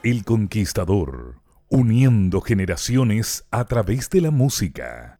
El Conquistador, uniendo generaciones a través de la música.